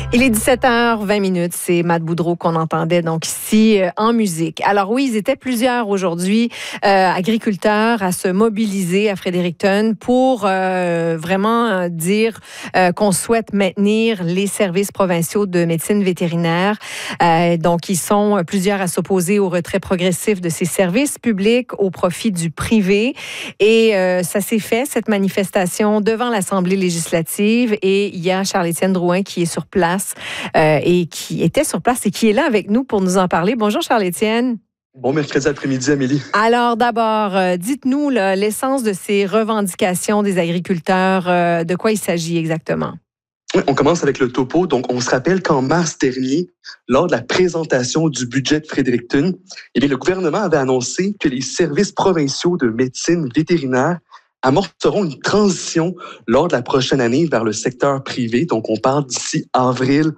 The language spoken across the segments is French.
Il est 17h20, c'est Matt Boudreau qu'on entendait donc ici en musique. Alors oui, ils étaient plusieurs aujourd'hui, agriculteurs, à se mobiliser à Fredericton pour vraiment dire qu'on souhaite maintenir les services provinciaux de médecine vétérinaire. Donc ils sont plusieurs à s'opposer au retrait progressif de ces services publics au profit du privé. Et ça s'est fait, cette manifestation, devant l'Assemblée législative. Et il y a Charles-Étienne Drouin qui est sur place et qui était sur place et qui est là avec nous pour nous en parler. Bonjour Charles-Étienne. Bon mercredi après-midi, Amélie. Alors d'abord, dites-nous l'essence de ces revendications des agriculteurs. De quoi il s'agit exactement? Oui, on commence avec le topo. Donc, on se rappelle qu'en mars dernier, lors de la présentation du budget de Fredericton, eh bien, le gouvernement avait annoncé que les services provinciaux de médecine vétérinaire amorceront une transition lors de la prochaine année vers le secteur privé. Donc, on parle d'ici avril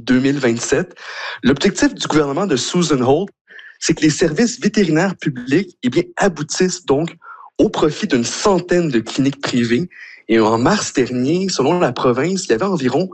2027. L'objectif du gouvernement de Susan Holt, c'est que les services vétérinaires publics eh bien, aboutissent donc au profit d'une centaine de cliniques privées. Et en mars dernier, selon la province, il y avait environ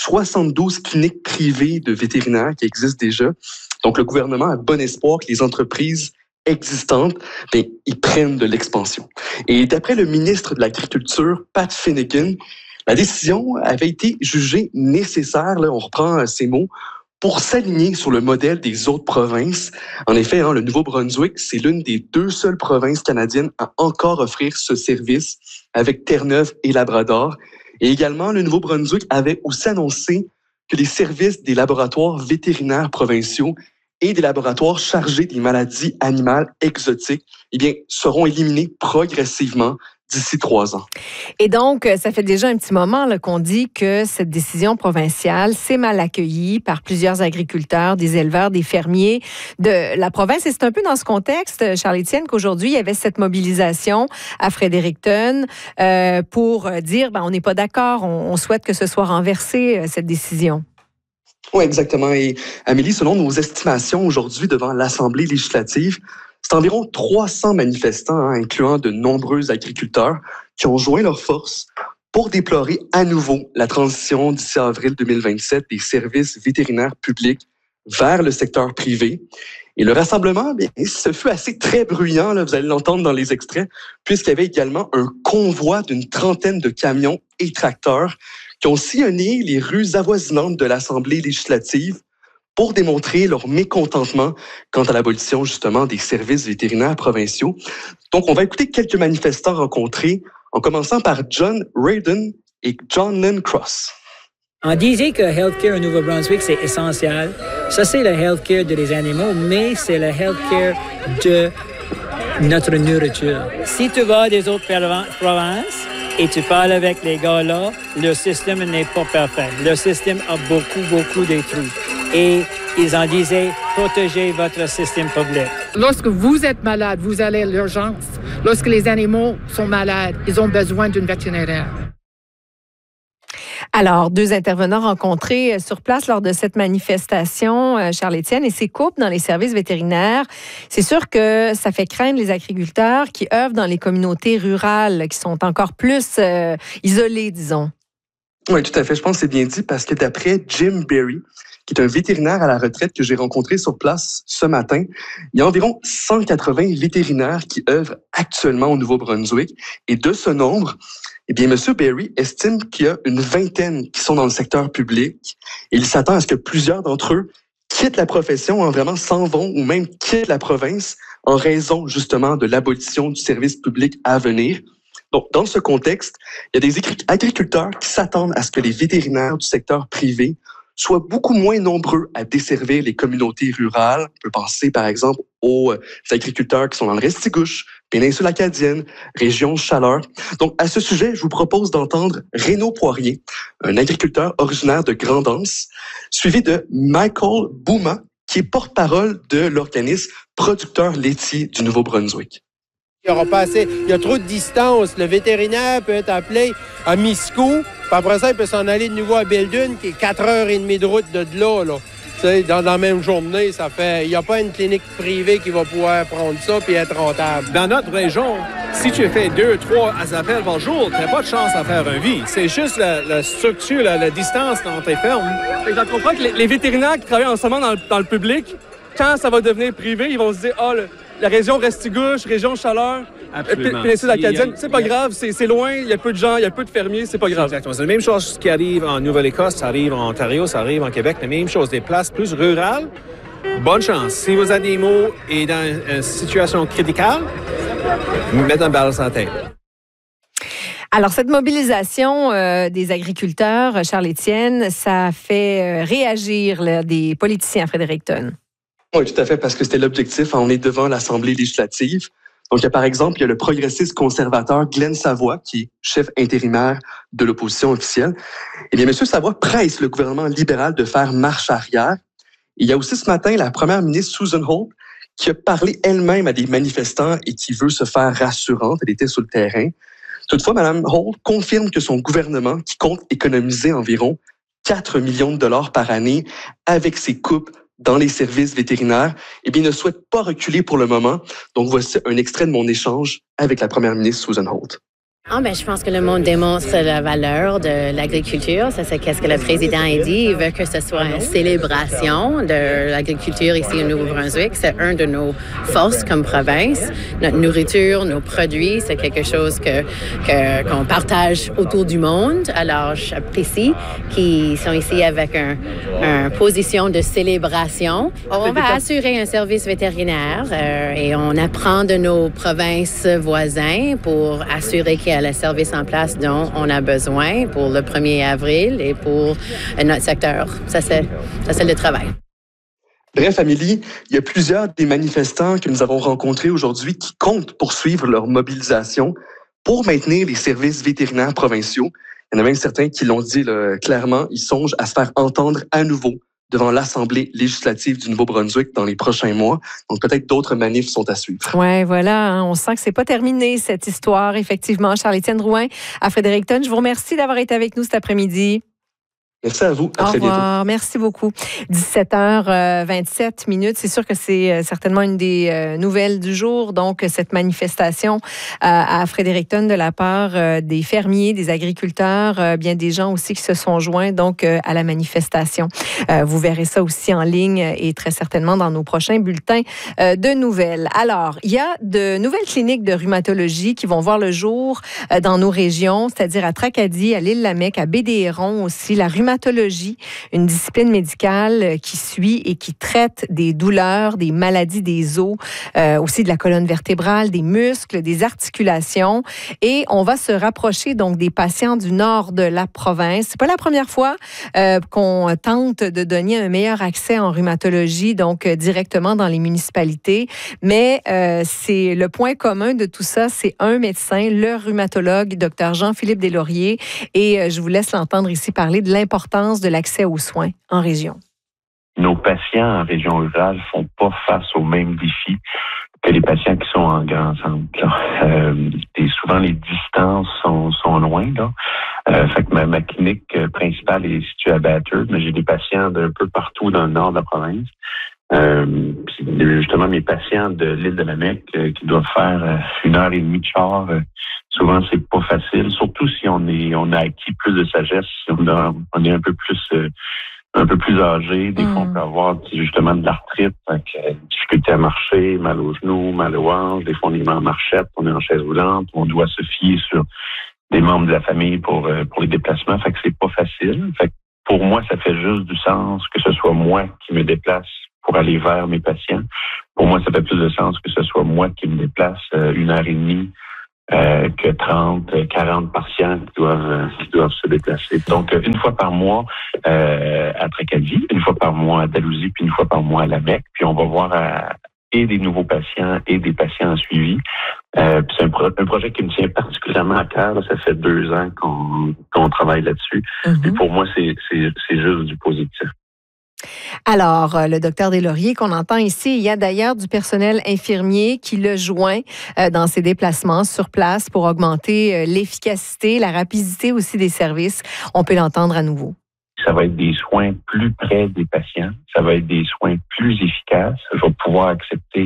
72 cliniques privées de vétérinaires qui existent déjà. Donc, le gouvernement a bon espoir que les entreprises existantes, ils prennent de l'expansion. Et d'après le ministre de l'Agriculture, Pat Finnegan, la décision avait été jugée nécessaire, là, on reprend ces mots, pour s'aligner sur le modèle des autres provinces. En effet, le Nouveau-Brunswick, c'est l'une des 2 seules provinces canadiennes à encore offrir ce service avec Terre-Neuve et Labrador. Et également, le Nouveau-Brunswick avait aussi annoncé que les services des laboratoires vétérinaires provinciaux et des laboratoires chargés des maladies animales exotiques, eh bien, seront éliminés progressivement d'ici 3 ans. Et donc, ça fait déjà un petit moment là, qu'on dit que cette décision provinciale s'est mal accueillie par plusieurs agriculteurs, des éleveurs, des fermiers de la province. Et c'est un peu dans ce contexte, Charles-Étienne, qu'aujourd'hui, il y avait cette mobilisation à Fredericton pour dire, on n'est pas d'accord, on souhaite que ce soit renversé, cette décision. Oui, exactement. Et Amélie, selon nos estimations aujourd'hui devant l'Assemblée législative, c'est environ 300 manifestants, incluant de nombreux agriculteurs, qui ont joint leurs forces pour déplorer à nouveau la transition d'ici avril 2027 des services vétérinaires publics vers le secteur privé. Et le rassemblement, ce fut assez très bruyant, là, vous allez l'entendre dans les extraits, puisqu'il y avait également un convoi d'une trentaine de camions et tracteurs qui ont sillonné les rues avoisinantes de l'Assemblée législative pour démontrer leur mécontentement quant à l'abolition justement des services vétérinaires provinciaux. Donc, on va écouter quelques manifestants rencontrés, en commençant par John Radon et John Lynn Cross. On disait que le healthcare au Nouveau-Brunswick, c'est essentiel. Ça, c'est le healthcare des animaux, mais c'est le healthcare de notre nourriture. Si tu vas des autres provinces et tu parles avec les gars là, le système n'est pas parfait. Le système a beaucoup détruit. Et ils en disaient, protégez votre système public. Lorsque vous êtes malade, vous allez à l'urgence. Lorsque les animaux sont malades, ils ont besoin d'une vétérinaire. Alors, 2 intervenants rencontrés sur place lors de cette manifestation, Charles-Étienne, et ces coupes dans les services vétérinaires, c'est sûr que ça fait craindre les agriculteurs qui œuvrent dans les communautés rurales, qui sont encore plus isolées, disons. Oui, tout à fait. Je pense que c'est bien dit parce que d'après Jim Berry, qui est un vétérinaire à la retraite que j'ai rencontré sur place ce matin, il y a environ 180 vétérinaires qui œuvrent actuellement au Nouveau-Brunswick. Et de ce nombre, eh bien, M. Berry estime qu'il y a une vingtaine qui sont dans le secteur public. Et il s'attend à ce que plusieurs d'entre eux quittent la profession, vraiment s'en vont ou même quittent la province en raison justement de l'abolition du service public à venir. Donc, dans ce contexte, il y a des agriculteurs qui s'attendent à ce que les vétérinaires du secteur privé soient beaucoup moins nombreux à desservir les communautés rurales. On peut penser, par exemple, aux agriculteurs qui sont dans le Restigouche, péninsule acadienne, région Chaleur. Donc, à ce sujet, je vous propose d'entendre Renaud Poirier, un agriculteur originaire de Grand'Anse, suivi de Michael Bouma, qui est porte-parole de l'organisme producteur laitier du Nouveau-Brunswick. Il y a trop de distance. Le vétérinaire peut être appelé à Miscou, puis après ça, il peut s'en aller de nouveau à Belle-Dune, qui est 4h30 de route de là. Dans la même journée, ça fait. Il n'y a pas une clinique privée qui va pouvoir prendre ça et être rentable. Dans notre région, Si tu fais 2, 3 appels par jour, tu n'as pas de chance à faire un vie. C'est juste la structure, la distance dans tes fermes. Je comprends que les vétérinaires qui travaillent en ce moment dans le public, quand ça va devenir privé, ils vont se dire « Ah, la région Restigouche, région Chaleur, péninsule acadienne, c'est pas grave, c'est loin, il y a peu de gens, il y a peu de fermiers, c'est pas grave. » Exactement. C'est la même chose qui arrive en Nouvelle-Écosse, ça arrive en Ontario, ça arrive en Québec. La même chose, des places plus rurales. Bonne chance. Si vos animaux sont dans une situation critique, mettez un balai sur la tête. Alors, cette mobilisation des agriculteurs, Charles-Étienne, ça fait réagir là, des politiciens à Fredericton. Oui, tout à fait, parce que c'était l'objectif. On est devant l'Assemblée législative. Donc, par exemple, il y a le progressiste conservateur Glenn Savoie, qui est chef intérimaire de l'opposition officielle. Eh bien, M. Savoie presse le gouvernement libéral de faire marche arrière. Il y a aussi ce matin la première ministre Susan Holt qui a parlé elle-même à des manifestants et qui veut se faire rassurante. Elle était sur le terrain. Toutefois, Mme Holt confirme que son gouvernement, qui compte économiser environ 4 millions de dollars par année avec ses coupes dans les services vétérinaires, eh bien, ne souhaite pas reculer pour le moment. Donc, voici un extrait de mon échange avec la première ministre Susan Holt. Je pense que le monde démontre la valeur de l'agriculture. Ça, c'est qu'est-ce que le président a dit. Il veut que ce soit une célébration de l'agriculture ici au Nouveau-Brunswick. C'est un de nos forces comme province. Notre nourriture, nos produits, c'est quelque chose qu'on partage autour du monde. Alors, j'apprécie qu'ils sont ici avec une position de célébration. On va assurer un service vétérinaire et on apprend de nos provinces voisines pour assurer qu'il y a le service en place dont on a besoin pour le 1er avril et pour notre secteur. Ça, c'est le travail. Bref, Amélie, il y a plusieurs des manifestants que nous avons rencontrés aujourd'hui qui comptent poursuivre leur mobilisation pour maintenir les services vétérinaires provinciaux. Il y en a même certains qui l'ont dit clairement, ils songent à se faire entendre à nouveau devant l'Assemblée législative du Nouveau-Brunswick dans les prochains mois. Donc, peut-être d'autres manifs sont à suivre. Oui, voilà. Hein, on sent que c'est pas terminé, cette histoire, effectivement. Charles-Étienne Drouin à Fredericton, je vous remercie d'avoir été avec nous cet après-midi. Merci à vous. À très bientôt. Au revoir. Merci beaucoup. 17h27. C'est sûr que c'est certainement une des nouvelles du jour. Donc, cette manifestation à Fredericton de la part des fermiers, des agriculteurs, bien des gens aussi qui se sont joints donc à la manifestation. Vous verrez ça aussi en ligne et très certainement dans nos prochains bulletins de nouvelles. Alors, il y a de nouvelles cliniques de rhumatologie qui vont voir le jour dans nos régions, c'est-à-dire à Tracadie, à l'Île-Lamec, à Baie-des-Hérons aussi. La rhumatologie, une discipline médicale qui suit et qui traite des douleurs, des maladies des os, aussi de la colonne vertébrale, des muscles, des articulations. Et on va se rapprocher donc des patients du nord de la province. C'est pas la première fois qu'on tente de donner un meilleur accès en rhumatologie, donc directement dans les municipalités. Mais c'est le point commun de tout ça, c'est un médecin, le rhumatologue, Dr Jean-Philippe Deslauriers. Et je vous laisse l'entendre ici parler de l'importance de l'accès aux soins en région. Nos patients en région rurale font pas face aux mêmes défis que les patients qui sont en grand centre. Et souvent, les distances sont loin. Fait que ma clinique principale est située à Bathurst, mais j'ai des patients d'un peu partout dans le nord de la province. Justement, mes patients de l'île de Lamec qui doivent faire 1h30 de char, souvent c'est pas facile, surtout si on a acquis plus de sagesse, si on est un peu plus âgé. Des fois, on peut avoir justement de l'arthrite, difficulté à marcher, mal aux genoux, mal aux hanches. Des fois, on est en marchette, on est en chaise roulante, on doit se fier sur des membres de la famille pour les déplacements. Fait que c'est pas facile. Fait que pour moi, ça fait juste du sens que ce soit moi qui me déplace pour aller vers mes patients. Pour moi, ça fait plus de sens que ce soit moi qui me déplace 1h30 que 30, 40 patients qui doivent se déplacer. Donc, une fois par mois à Tracadie, une fois par mois à Dalhousie, puis une fois par mois à Lamec. Puis on va voir et des nouveaux patients et des patients en suivi. Puis c'est un projet qui me tient particulièrement à cœur. Ça fait 2 ans qu'on travaille là-dessus. Puis pour moi, c'est juste du positif. Alors, le docteur Deslauriers qu'on entend ici, il y a d'ailleurs du personnel infirmier qui le joint dans ses déplacements sur place pour augmenter l'efficacité, la rapidité aussi des services. On peut l'entendre à nouveau. Ça va être des soins plus près des patients. Ça va être des soins plus efficaces. Je vais pouvoir accepter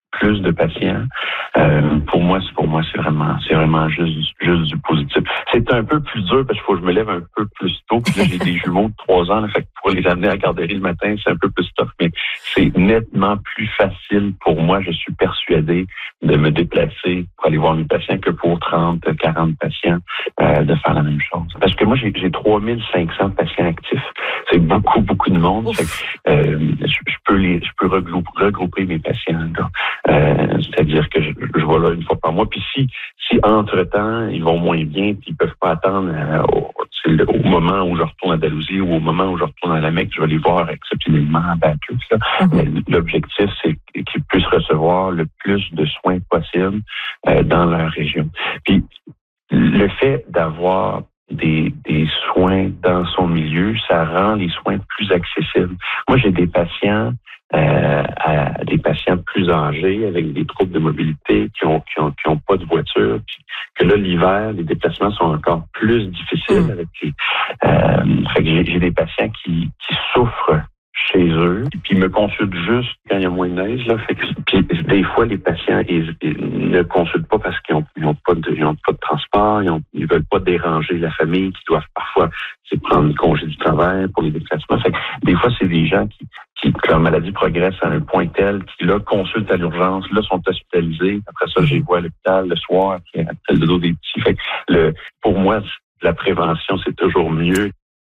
plus de patients. Pour moi, c'est vraiment juste du positif. C'est un peu plus dur parce qu'il faut que je me lève un peu plus tôt. Puis là, j'ai des jumeaux de 3 ans, là, fait que pour les amener à la garderie le matin, c'est un peu plus tough, mais c'est nettement plus facile pour moi. Je suis persuadé de me déplacer pour aller voir mes patients que pour 30, 40 patients de faire la même chose. Parce que moi, j'ai 3500 patients actifs. C'est beaucoup de monde. Fait que, je peux regrouper mes patients. C'est-à-dire que je vais là une fois par mois. Puis si entre-temps, ils vont moins bien, puis ils peuvent pas attendre au moment où je retourne à Dalhousie ou au moment où je retourne à la Mecque, je vais les voir exceptionnellement à Bathurst. L'objectif, c'est qu'ils puissent recevoir le plus de soins possible dans leur région. Puis le fait d'avoir des soins dans son milieu, ça rend les soins plus accessibles. Moi, j'ai des patients plus âgés avec des troubles de mobilité qui ont pas de voiture, puis que là l'hiver les déplacements sont encore plus difficiles avec fait que j'ai des patients qui souffrent chez eux, puis ils me consultent juste quand il y a moins de neige. Là, fait que, puis des fois, les patients ils ne consultent pas parce qu'ils n'ont pas de transport, ils veulent pas déranger la famille, qui doivent parfois prendre congé du travail pour les déplacements. Fait que, des fois, c'est des gens qui leur maladie progresse à un point tel qu'ils là consultent à l'urgence, là sont hospitalisés. Après ça, je les vois à l'hôpital le soir après le dodo des petits. Fait que pour moi, la prévention, c'est toujours mieux.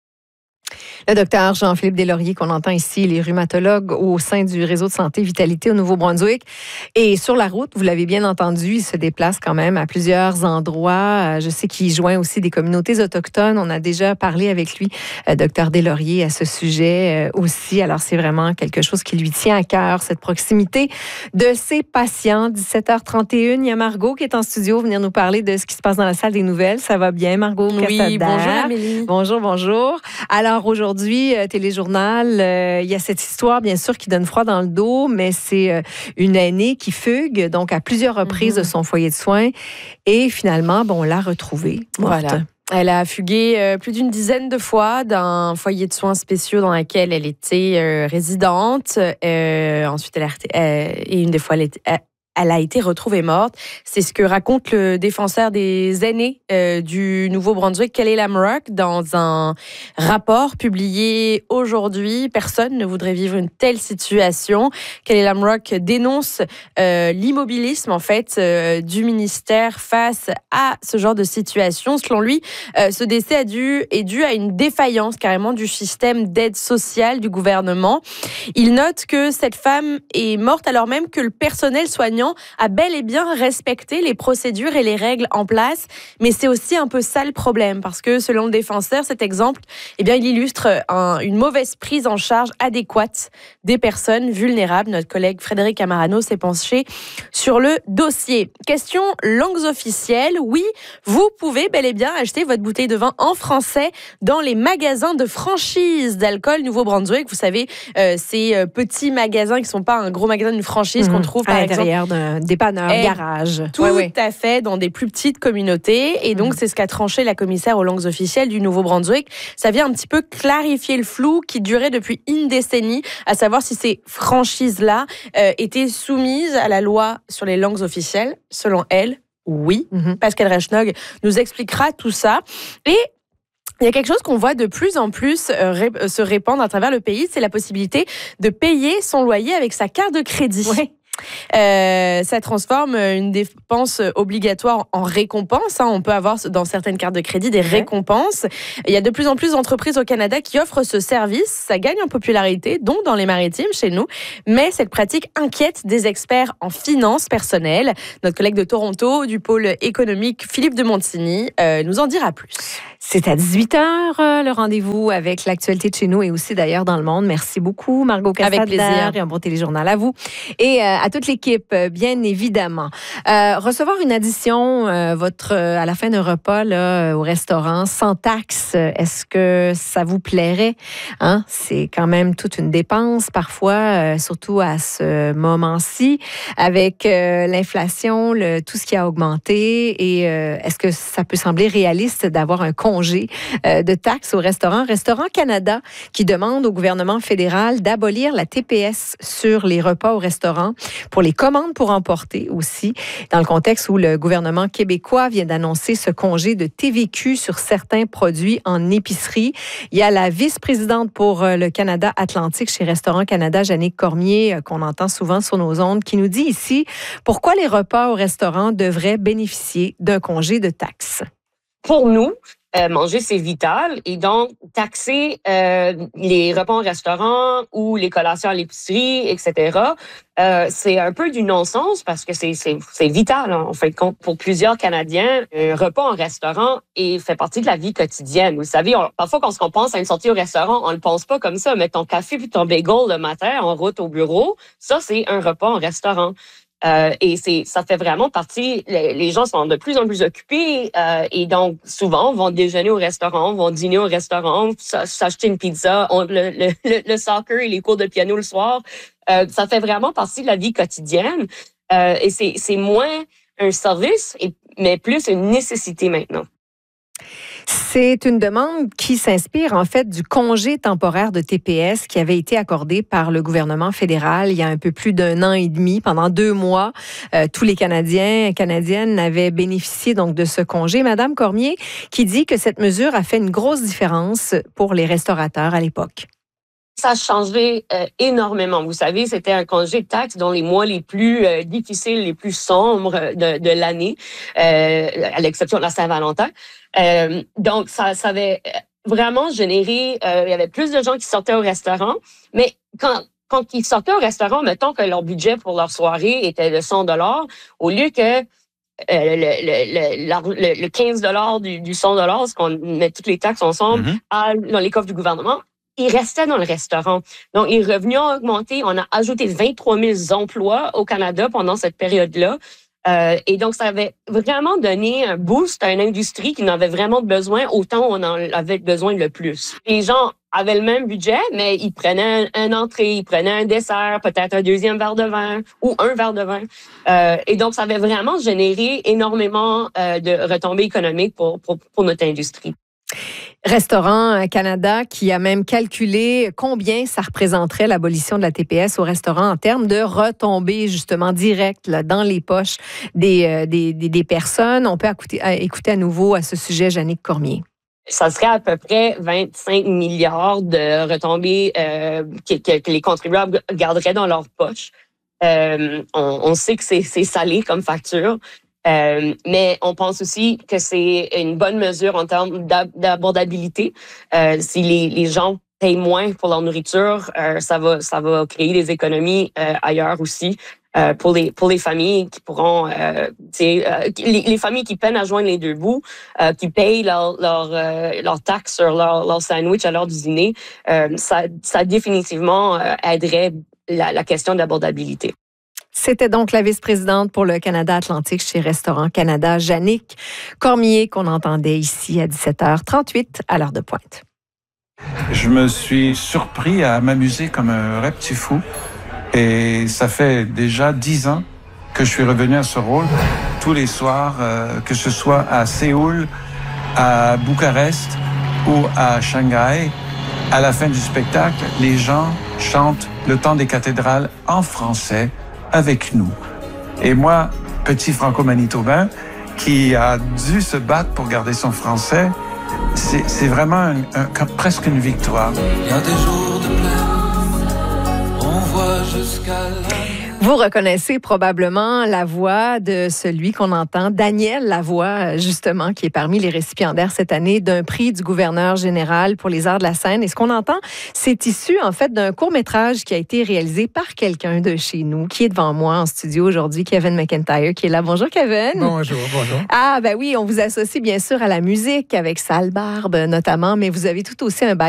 Le docteur Jean-Philippe Deslauriers, qu'on entend ici, il est rhumatologue au sein du réseau de santé Vitalité au Nouveau-Brunswick. Et sur la route, vous l'avez bien entendu, il se déplace quand même à plusieurs endroits. Je sais qu'il joint aussi des communautés autochtones. On a déjà parlé avec lui, docteur Deslauriers, à ce sujet aussi. Alors, c'est vraiment quelque chose qui lui tient à cœur, cette proximité de ses patients. 17h31, il y a Margot qui est en studio, venir nous parler de ce qui se passe dans la salle des nouvelles. Ça va bien, Margot? Oui, bonjour Amélie. Bonjour. Alors, aujourd'hui, Téléjournal, il y a cette histoire, bien sûr, qui donne froid dans le dos, mais c'est une aînée qui fugue, donc à plusieurs reprises de son foyer de soins. Et finalement, on l'a retrouvée morte. Voilà. Elle a fugué plus d'une dizaine de fois d'un foyer de soins spéciaux dans lequel elle était résidente. Ensuite, et une des fois, elle a été retrouvée morte. C'est ce que raconte le défenseur des aînés du Nouveau-Brunswick, Kelly Lamrock, dans un rapport publié aujourd'hui. Personne ne voudrait vivre une telle situation. Kelly Lamrock dénonce l'immobilisme, en fait, du ministère face à ce genre de situation. Selon lui, ce décès est dû à une défaillance carrément du système d'aide sociale du gouvernement. Il note que cette femme est morte alors même que le personnel soignant a bel et bien respecté les procédures et les règles en place. Mais c'est aussi un peu ça le problème, parce que selon le défenseur, cet exemple, il illustre une mauvaise prise en charge adéquate des personnes vulnérables. Notre collègue Frédéric Amarano s'est penché sur le dossier. Question langues officielles. Oui, vous pouvez bel et bien acheter votre bouteille de vin en français dans les magasins de franchise d'alcool Nouveau-Brunswick. Vous savez, ces petits magasins qui ne sont pas un gros magasin d'une franchise qu'on trouve par exemple d'un dépanneur, garage. Tout à fait, dans des plus petites communautés. Et donc, c'est ce qu'a tranché la commissaire aux langues officielles du Nouveau-Brunswick. Ça vient un petit peu clarifier le flou qui durait depuis une décennie, à savoir si ces franchises-là étaient soumises à la loi sur les langues officielles. Selon elle, oui. Pascal Rechnog nous expliquera tout ça. Et il y a quelque chose qu'on voit de plus en plus se répandre à travers le pays, c'est la possibilité de payer son loyer avec sa carte de crédit. Oui. Ça transforme une dépense obligatoire en récompense. On peut avoir dans certaines cartes de crédit des récompenses. Il y a de plus en plus d'entreprises au Canada qui offrent ce service. Ça gagne en popularité, dont dans les Maritimes, chez nous. Mais cette pratique inquiète des experts en finances personnelles. Notre collègue de Toronto, du pôle économique, Philippe de Montigny, nous en dira plus. C'est à 18h, le rendez-vous avec l'actualité de chez nous et aussi d'ailleurs dans le monde. Merci beaucoup, Margot Cassadler. Avec plaisir. Et un bon téléjournal à vous. Et à toute l'équipe, bien évidemment. Recevoir une addition à la fin d'un repas là, au restaurant sans taxe, est-ce que ça vous plairait? C'est quand même toute une dépense parfois, surtout à ce moment-ci, avec l'inflation, tout ce qui a augmenté. Et est-ce que ça peut sembler réaliste d'avoir un congé de taxes au restaurant? Restaurant Canada qui demande au gouvernement fédéral d'abolir la TPS sur les repas au restaurant pour les commandes pour emporter aussi, dans le contexte où le gouvernement québécois vient d'annoncer ce congé de TVQ sur certains produits en épicerie. Il y a la vice-présidente pour le Canada Atlantique chez Restaurant Canada, Jannick Cormier, qu'on entend souvent sur nos ondes, qui nous dit ici pourquoi les repas au restaurant devraient bénéficier d'un congé de taxes. Pour nous, manger, c'est vital. Et donc, taxer les repas au restaurant ou les collations à l'épicerie, etc., c'est un peu du non-sens parce que c'est vital, hein, en fin de compte. Pour plusieurs Canadiens, un repas en restaurant fait partie de la vie quotidienne. Vous savez, parfois, quand on pense à une sortie au restaurant, on ne le pense pas comme ça. Mais ton café puis ton bagel le matin en route au bureau, ça, c'est un repas en restaurant. Et ça fait vraiment partie. Les gens sont de plus en plus occupés et donc souvent vont déjeuner au restaurant, vont dîner au restaurant, s'acheter une pizza, le soccer et les cours de piano le soir. Ça fait vraiment partie de la vie quotidienne et c'est moins un service mais plus une nécessité maintenant. C'est une demande qui s'inspire en fait du congé temporaire de TPS qui avait été accordé par le gouvernement fédéral il y a un peu plus d'1 an et demi. Pendant 2 mois, tous les Canadiens et Canadiennes avaient bénéficié donc de ce congé. Madame Cormier qui dit que cette mesure a fait une grosse différence pour les restaurateurs à l'époque. Ça a changé énormément. Vous savez, c'était un congé de taxes dans les mois les plus difficiles, les plus sombres de l'année, à l'exception de la Saint-Valentin. Donc, ça avait vraiment généré... il y avait plus de gens qui sortaient au restaurant, mais quand ils sortaient au restaurant, mettons que leur budget pour leur soirée était de 100 $, au lieu que le 15 $ du 100 $, parce qu'on met toutes les taxes ensemble dans les coffres du gouvernement, ils restaient dans le restaurant. Donc, les revenus ont augmenté. On a ajouté 23 000 emplois au Canada pendant cette période-là. Et donc, ça avait vraiment donné un boost à une industrie qui en avait vraiment besoin, autant on en avait besoin le plus. Les gens avaient le même budget, mais ils prenaient une entrée, ils prenaient un dessert, peut-être un deuxième verre de vin ou un verre de vin. Et donc, ça avait vraiment généré énormément de retombées économiques pour notre industrie. Restaurant Canada qui a même calculé combien ça représenterait l'abolition de la TPS au restaurant en termes de retombées justement directes là, dans les poches des personnes. On peut écouter à nouveau à ce sujet Jannick Cormier. Ça serait à peu près 25 milliards de retombées que les contribuables garderaient dans leurs poches. On sait que c'est salé comme facture. Mais on pense aussi que c'est une bonne mesure en termes d'abordabilité. Si les gens payent moins pour leur nourriture, ça va créer des économies ailleurs aussi pour les familles qui pourront, les familles qui peinent à joindre les deux bouts, qui payent leur taxe sur leur sandwich à l'heure du dîner. Ça définitivement aiderait la question d'abordabilité. C'était donc la vice-présidente pour le Canada Atlantique chez Restaurant Canada, Jannick Cormier, qu'on entendait ici à 17h38 à l'heure de pointe. Je me suis surpris à m'amuser comme un vrai petit fou. Et ça fait déjà 10 ans que je suis revenu à ce rôle. Tous les soirs, que ce soit à Séoul, à Bucarest ou à Shanghai, à la fin du spectacle, les gens chantent Le Temps des cathédrales en français avec nous. Et moi, petit franco-manitobain, qui a dû se battre pour garder son français, c'est vraiment presque une victoire. Il y a des jours de plaine, on voit jusqu'à la... Vous reconnaissez probablement la voix de celui qu'on entend, Daniel Lavoie, justement, qui est parmi les récipiendaires cette année d'un prix du gouverneur général pour les arts de la scène. Et ce qu'on entend, c'est issu, en fait, d'un court-métrage qui a été réalisé par quelqu'un de chez nous, qui est devant moi en studio aujourd'hui, Kevin McIntyre, qui est là. Bonjour, Kevin. Bonjour, bonjour. Ah, ben oui, on vous associe bien sûr à la musique, avec Sale Barbe, notamment, mais vous avez tout aussi un